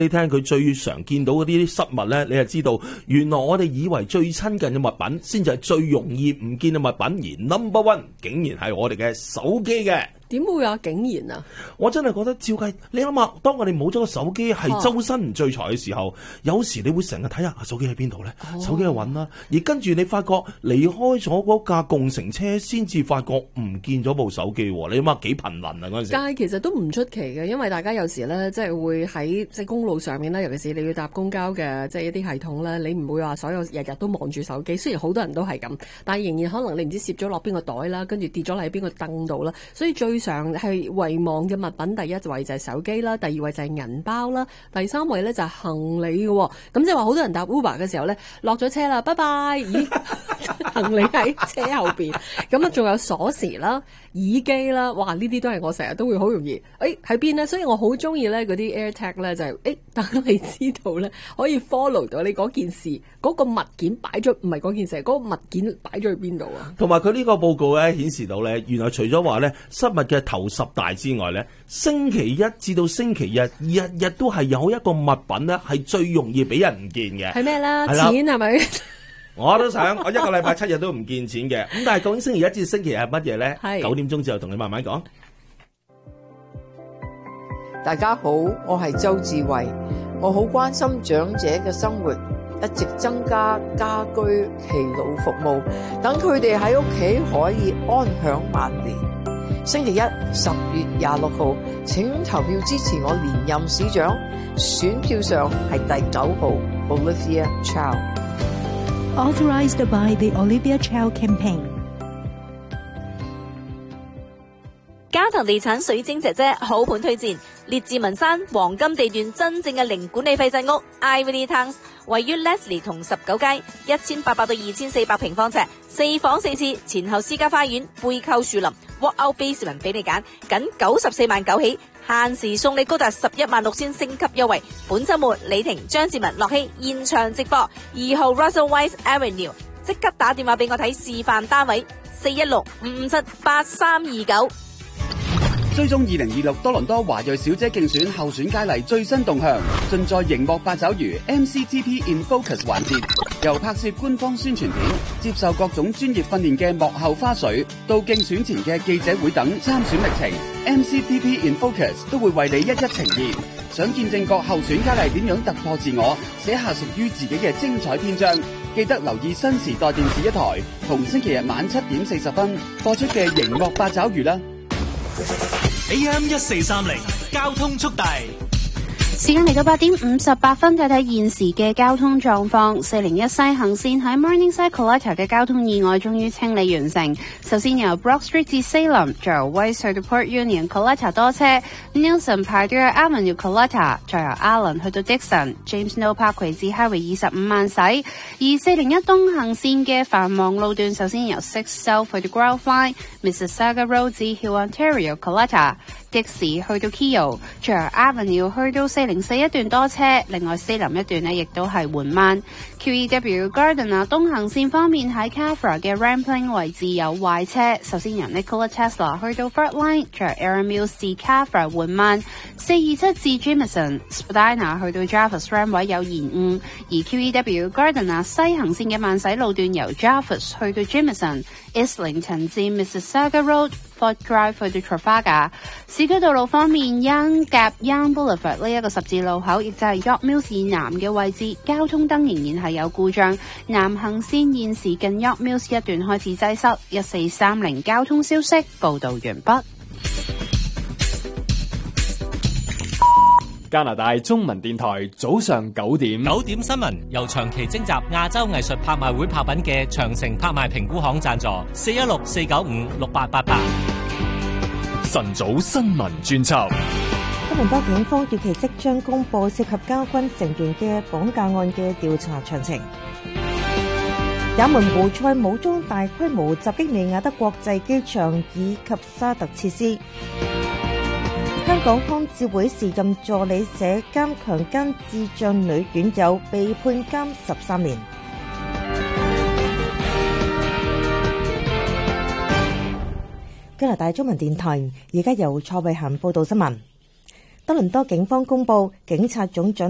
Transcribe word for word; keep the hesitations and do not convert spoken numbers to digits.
你聽佢最常見到嗰啲失物咧，你就知道原來我哋以為最親近嘅物品，先至係最容易唔見嘅物品，而 number one 竟然係我哋嘅手機嘅。 點會啊？竟然啊！ 我真係覺得照計，你諗下，當我哋冇咗個手機係周身唔聚財嘅時候，啊、有時你會成日睇下手機喺邊度咧？哦、手機去揾啦，而跟住你發覺離開咗嗰架共乘車，先至發覺唔見咗部手機。你諗下幾頻能啊嗰陣時？ 但係其實都唔出奇嘅，因為大家有時咧，即係會喺即係公路上面咧，尤其是你要搭公交嘅，即係一啲系統咧，你唔會話所有日日都望住手機。雖然好多人都係咁，但係仍然可能你唔知攝咗落邊個袋啦，跟住跌咗喺邊個凳度啦，所以最常係遺忘嘅物品，第一位就係手機啦，第二位就係銀包啦，第三位咧就係行李嘅。咁即係話好多人搭 Uber 嘅時候咧，落咗車啦，拜拜，咦，行李喺車後邊。咁啊，仲有鎖匙啦、耳機啦，哇！呢啲都係我成日都會好容易，誒喺邊呢？所以我好中意咧嗰啲 AirTag 咧，就係、是、誒，等你知道咧，可以 follow 到你嗰件事，嗰、那個物件擺咗，唔係嗰件事，嗰、那個物件擺咗去邊度啊？ 同埋佢呢個報告咧顯示到咧，原來除咗話咧失物嘅頭十大之外咧，星期一至到星期日日日都係有一個物品咧係最容易俾人唔見嘅。 係咩啦？錢係咪？ 我都想，我一個禮拜七日都唔見錢嘅。咁但係究竟星期一至星期日係乜嘢咧？九點鐘之後同你慢慢講。 大家好，我係周志慧，我好關心長者嘅生活，一直增加家居耆老服務，等佢哋喺屋企可以安享晚年。星期一十月廿六號，請投票支持我連任市長，選票上係第九號 Olivia Chow。Authorized by the Olivia Chow Campaign。 嘉騰地產水晶姐姐好盤推薦，列治文山黃金地段真正嘅零管理費制屋 Ivory Towns， 位於 Leslie 同十九街，一千八百到二千四百平方尺，四房四廁，前後私家花園，背靠樹林 ，walk-out basement 俾你揀，僅九十四萬九起，限時送你高達十一萬六千升級優惠。本周末李婷、張志文、樂希現場直播，二號 Russell Weiss Avenue， 即刻打電話俾我睇示範單位，四一六五五七八三二九。 追蹤二零二六多倫多華裔小姐競選候選佳麗最新動向，盡在熒幕八爪魚 M C T P in Focus 環節，由拍攝官方宣傳片、接受各種專業訓練嘅幕後花絮，到競選前嘅記者會等參選歷程 ，M C T P in Focus 都會為你一一呈現。想見證各候選佳麗點樣突破自我，寫下屬於自己嘅精彩篇章，記得留意新時代電視一台，同星期日晚七點四十分播出嘅熒幕八爪魚啦。 A M 一四三零交通速遞， 時間嚟到八點五十八分，睇睇現時嘅交通狀況。四零一西行線喺 Morningside Collector 嘅交通意外終於清理完成。首先由 Brock Street 至 Salem， 再由 West 去到 Port Union Collector 多車 ，Nelson 排隊去 Avenue Collector， 再由 Allen 去到 Dixon，James No Parkway 至 Highway 二十五慢駛。而四零一東行線嘅繁忙路段，首先由 Six South 去到 Growthline，Mississauga Road 至 Hill Ontario Collector。的士去到 Keele， 再由 Avenue 去到四零四一段多車，另外四林一段呢亦都係緩慢。Q E W Garden 啊，東行線方面喺 Cafra 嘅 Rampling 位置有壞車，首先由 Nikola Tesla 去到 Fort Line， 再由 Erin Mills 至 Cafra 緩慢。四二七至 Jameson，Spadina 去到 Jarvis Ram 位有延誤，而 Q E W Garden 啊西行線嘅慢駛路段由 Jarvis 去到 Jameson，Islington 至 Mississauga Road。Fort Drive 去到 Trafalgar。市區道路方面 ，Young Gap Young Boulevard 呢一個十字路口，亦就係 York Mills 以南嘅位置，交通燈仍然係有故障。南行線現時近 York Mills 一段開始擠塞。一四三零交通消息報道完畢。 加拿大中文電台早上九點， 九點新聞由長期徵集亞洲藝術拍賣會拍品嘅長城拍賣評估行贊助，四一六四九五六八八八。 晨早新聞專輯。 多倫多警方預期即將公布涉及交軍成員嘅綁架案嘅調查詳情。也門胡塞武裝大規模襲擊利雅德國際機場以及沙特設施。香港康智會時任助理社監強姦智障女院友，被判監十三年。加拿大中文電台而家由蔡慧嫻報道新聞。多倫多警方公布，警察總長